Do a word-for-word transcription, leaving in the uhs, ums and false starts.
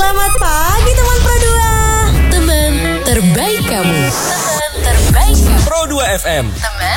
Selamat pagi teman Pro dua. Teman terbaik kamu. Teman terbaik kamu. Pro dua F M. Teman